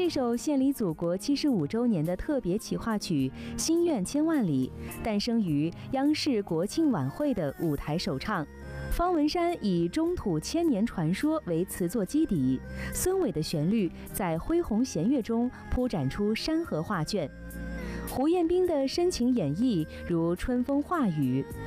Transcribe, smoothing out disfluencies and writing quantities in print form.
这首献礼祖国75周年的特别企划曲《心愿千万里》诞生于央视国庆晚会的舞台首唱。方文山以中土千年传说为词作基底，孙伟的旋律在恢宏弦乐中铺展出山河画卷。胡彦斌的深情演绎如春风化雨，